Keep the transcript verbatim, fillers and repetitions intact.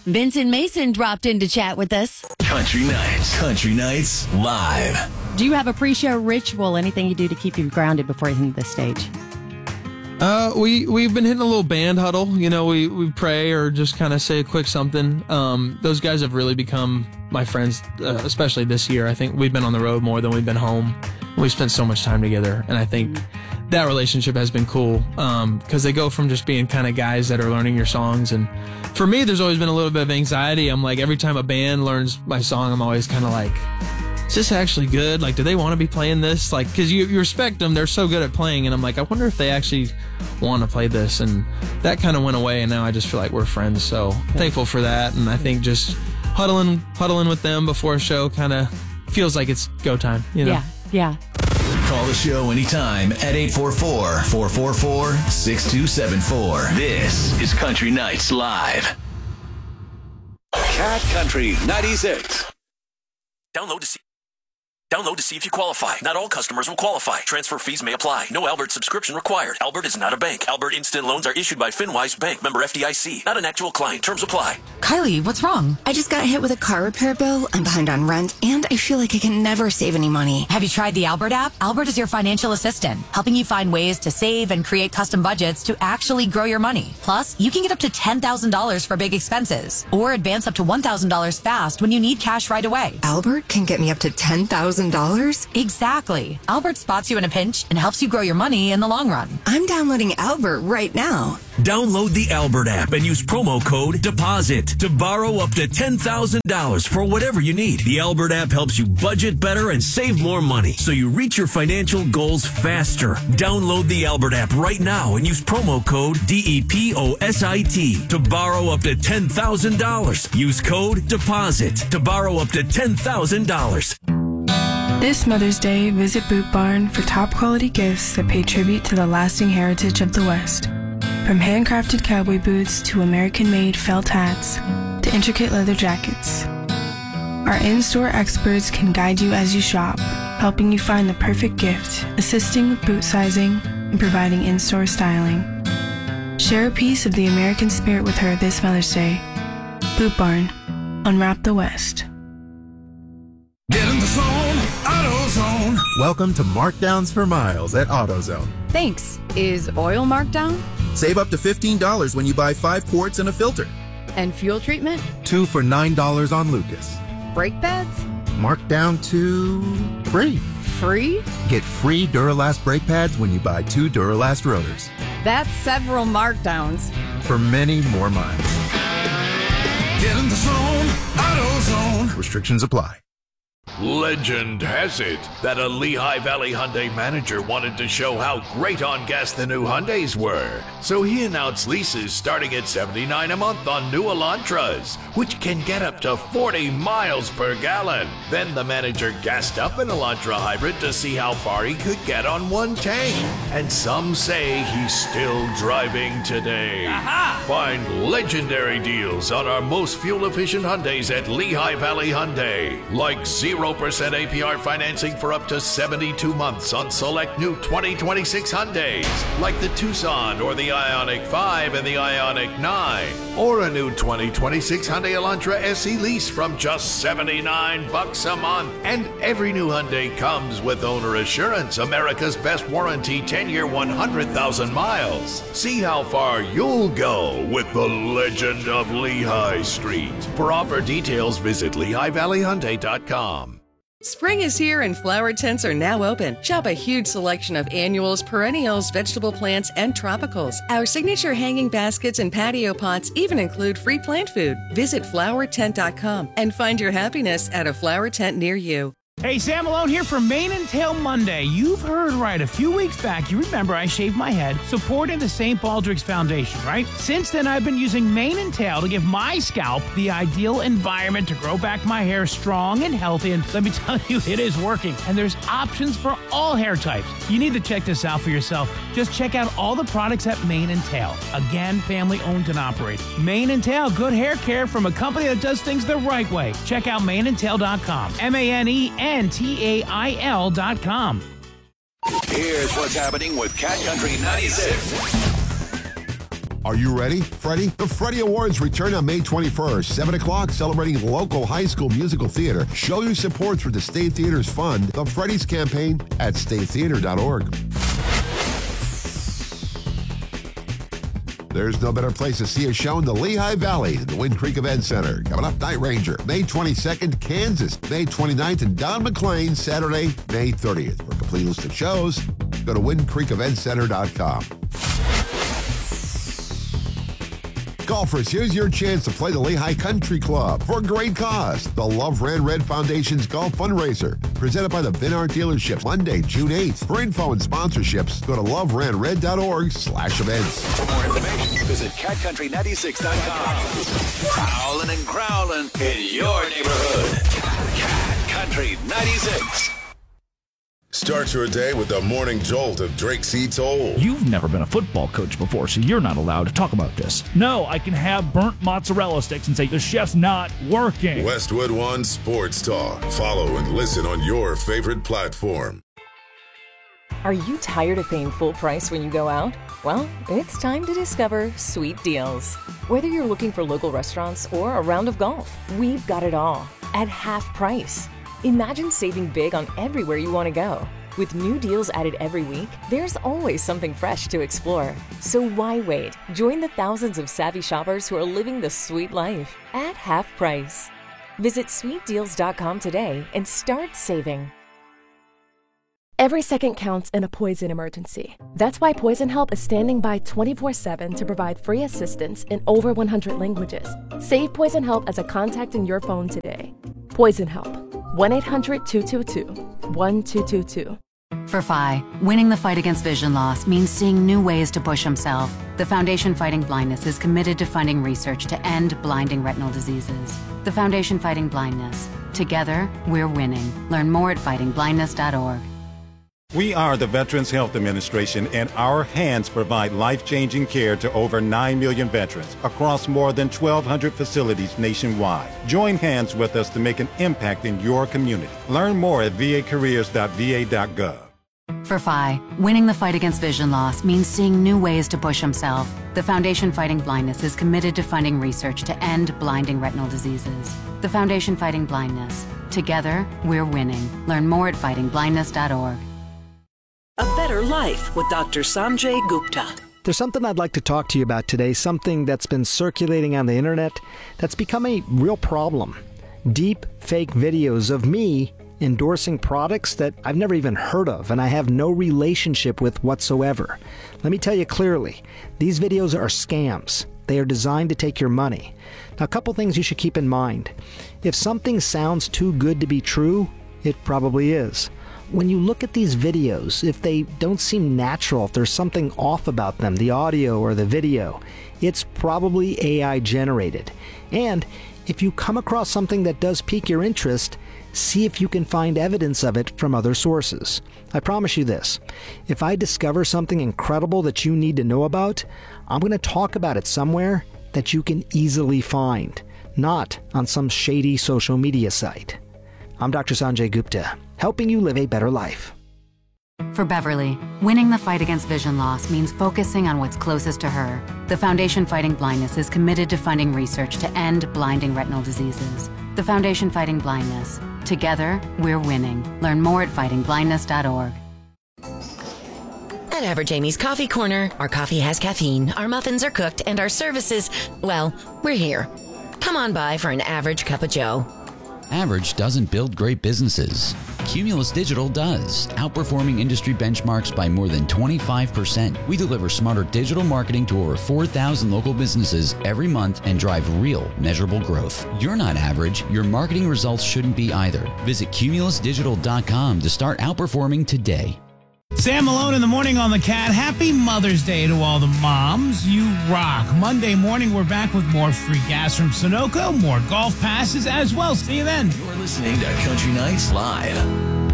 Vincent Mason dropped in to chat with us. Country Nights. Country Nights Live. Do you have a pre-show ritual? Anything you do to keep you grounded before you hit the stage? Uh, we, we've been hitting a little band huddle. You know, we, we pray or just kind of say a quick something. Um, those guys have really become my friends, uh, especially this year. I think we've been on the road more than we've been home. We've spent so much time together, and I think that relationship has been cool um, because they go from just being kind of guys that are learning your songs. And for me, there's always been a little bit of anxiety. I'm like, every time a band learns my song, I'm always kind of like, is this actually good? Like, do they want to be playing this? Like, because you, you respect them. They're so good at playing. And I'm like, I wonder if they actually want to play this. And that kind of went away. And now I just feel like we're friends. So thankful for that. And I think just huddling, huddling with them before a show kind of feels like it's go time, you know? Yeah, yeah. Call the show anytime at eight four four, four four four, six two seven four. This is Country Nights Live. Cat Country ninety-six. Download to see. Download to see if you qualify. Not all customers will qualify. Transfer fees may apply. No Albert subscription required. Albert is not a bank. Albert Instant Loans are issued by FinWise Bank, member F D I C. Not an actual client. Terms apply. Kylie, what's wrong? I just got hit with a car repair bill. I'm behind on rent, and I feel like I can never save any money. Have you tried the Albert app? Albert is your financial assistant, helping you find ways to save and create custom budgets to actually grow your money. Plus, you can get up to ten thousand dollars for big expenses, or advance up to one thousand dollars fast when you need cash right away. Albert can get me up to ten thousand dollars? Exactly. Albert spots you in a pinch and helps you grow your money in the long run. I'm downloading Albert right now. Download the Albert app and use promo code DEPOSIT to borrow up to ten thousand dollars for whatever you need. The Albert app helps you budget better and save more money so you reach your financial goals faster. Download the Albert app right now and use promo code D E P O S I T to borrow up to ten thousand dollars. Use code DEPOSIT to borrow up to ten thousand dollars. This Mother's Day, visit Boot Barn for top quality gifts that pay tribute to the lasting heritage of the West. From handcrafted cowboy boots to American-made felt hats to intricate leather jackets. Our in-store experts can guide you as you shop, helping you find the perfect gift, assisting with boot sizing, and providing in-store styling. Share a piece of the American spirit with her this Mother's Day. Boot Barn. Unwrap the West. Get in the zone, AutoZone. Welcome to Markdowns for Miles at AutoZone. Thanks. Is oil marked down? Save up to fifteen dollars when you buy five quarts and a filter. And fuel treatment? Two for nine dollars on Lucas. Brake pads? Marked down to free. Free? Get free Duralast brake pads when you buy two Duralast rotors. That's several markdowns. For many more miles. Get in the zone, AutoZone. Restrictions apply. Legend has it that a Lehigh Valley Hyundai manager wanted to show how great on gas the new Hyundais were. So he announced leases starting at seventy-nine dollars a month on new Elantras, which can get up to forty miles per gallon. Then the manager gassed up an Elantra hybrid to see how far he could get on one tank. And some say he's still driving today. Aha! Find legendary deals on our most fuel-efficient Hyundais at Lehigh Valley Hyundai. Like zero zero percent A P R financing for up to seventy-two months on select new twenty twenty-six Hyundais, like the Tucson or the Ioniq five and the Ioniq nine, or a new twenty twenty-six Hyundai Elantra S E lease from just seventy-nine bucks a month. And every new Hyundai comes with owner assurance, America's best warranty, ten-year, one hundred thousand miles. See how far you'll go with the legend of Lehigh Street. For offer details, visit Lehigh Valley Hyundai dot com. Spring is here and flower tents are now open. Shop a huge selection of annuals, perennials, vegetable plants, and tropicals. Our signature hanging baskets and patio pots even include free plant food. Visit flower tent dot com and find your happiness at a flower tent near you. Hey, Sam Malone here for Mane and Tail Monday. You've heard right. A few weeks back, you remember I shaved my head supporting the Saint Baldrick's Foundation, right? Since then, I've been using Mane and Tail to give my scalp the ideal environment to grow back my hair strong and healthy. And let me tell you, it is working. And there's options for all hair types. You need to check this out for yourself. Just check out all the products at Mane and Tail. Again, family owned and operated. Mane and Tail, good hair care from a company that does things the right way. Check out mane and tail dot com. M A N E N T A I L dot com. Here's what's happening with Cat Country ninety-six. Are you ready? Freddie? The Freddie Awards return on May twenty-first, seven o'clock, celebrating local high school musical theater. Show your support for the State Theater's fund, the Freddie's campaign, at state theater dot org. There's no better place to see a show in the Lehigh Valley than the Wind Creek Event Center. Coming up, Night Ranger, May twenty-second, Kansas, May twenty-ninth, and Don McLean, Saturday, May thirtieth. For a complete list of shows, go to wind creek event center dot com. Golfers, here's your chance to play the Lehigh Country Club for a great cause. The Love Ran Red Foundation's golf fundraiser, presented by the Vinard Dealership, Monday, June eighth. For info and sponsorships, go to love ran red dot org slash events. For more information, visit cat country ninety-six dot com. Prowling and growling in your neighborhood. Cat Country ninety-six. Start your day with the morning jolt of Drake C. Toll. You've never been a football coach before, so you're not allowed to talk about this. No, I can have burnt mozzarella sticks and say the chef's not working. Westwood One Sports Talk. Follow and listen on your favorite platform. Are you tired of paying full price when you go out? Well, it's time to discover Sweet Deals. Whether you're looking for local restaurants or a round of golf, we've got it all at half price. Imagine saving big on everywhere you want to go. With new deals added every week, there's always something fresh to explore. So why wait? Join the thousands of savvy shoppers who are living the sweet life at half price. Visit sweet deals dot com today and start saving. Every second counts in a poison emergency. That's why Poison Help is standing by twenty-four seven to provide free assistance in over one hundred languages. Save Poison Help as a contact in your phone today. Poison Help. one eight hundred two two two one two two two. For F I, winning the fight against vision loss means seeing new ways to push himself. The Foundation Fighting Blindness is committed to funding research to end blinding retinal diseases. The Foundation Fighting Blindness. Together, we're winning. Learn more at fighting blindness dot org. We are the Veterans Health Administration, and our hands provide life-changing care to over nine million veterans across more than twelve hundred facilities nationwide. Join hands with us to make an impact in your community. Learn more at v a careers dot v a dot gov. For F I, winning the fight against vision loss means seeing new ways to push himself. The Foundation Fighting Blindness is committed to funding research to end blinding retinal diseases. The Foundation Fighting Blindness. Together, we're winning. Learn more at fighting blindness dot org. A Better Life with Doctor Sanjay Gupta. There's something I'd like to talk to you about today, something that's been circulating on the internet that's become a real problem. Deep fake videos of me endorsing products that I've never even heard of and I have no relationship with whatsoever. Let me tell you clearly, these videos are scams. They are designed to take your money. Now, a couple things you should keep in mind. If something sounds too good to be true, it probably is. When you look at these videos, if they don't seem natural, if there's something off about them, the audio or the video, it's probably A I generated. And if you come across something that does pique your interest, see if you can find evidence of it from other sources. I promise you this, if I discover something incredible that you need to know about, I'm going to talk about it somewhere that you can easily find, not on some shady social media site. I'm Doctor Sanjay Gupta, helping you live a better life. For Beverly, winning the fight against vision loss means focusing on what's closest to her. The Foundation Fighting Blindness is committed to funding research to end blinding retinal diseases. The Foundation Fighting Blindness. Together, we're winning. Learn more at fighting blindness dot org. At Average Amy's Coffee Corner, our coffee has caffeine, our muffins are cooked, and our services, well, we're here. Come on by for an average cup of joe. Average doesn't build great businesses. Cumulus Digital does, outperforming industry benchmarks by more than twenty-five percent. We deliver smarter digital marketing to over four thousand local businesses every month and drive real, measurable growth. You're not average. Your marketing results shouldn't be either. Visit cumulus digital dot com to start outperforming today. Sam Malone in the morning on the Cat. Happy Mother's Day to all the moms. You rock. Monday morning, we're back with more free gas from Sunoco, more golf passes as well. See you then. You're listening to Country Nights Live.